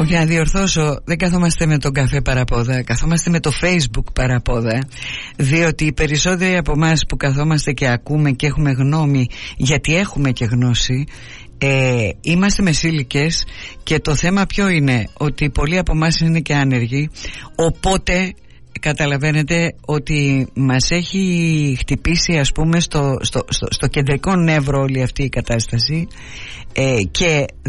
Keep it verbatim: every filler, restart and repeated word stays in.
Όχι, να διορθώσω, δεν καθόμαστε με τον καφέ παραπόδα, καθόμαστε με το Facebook παραπόδα, διότι οι περισσότεροι από εμάς που καθόμαστε και ακούμε και έχουμε γνώμη, γιατί έχουμε και γνώση, ε, είμαστε μεσήλικες, και το θέμα ποιο είναι, ότι πολλοί από εμάς είναι και άνεργοι, οπότε καταλαβαίνετε ότι μας έχει χτυπήσει, ας πούμε, στο, στο, στο, στο κεντρικό νεύρο όλη αυτή η κατάσταση, ε, και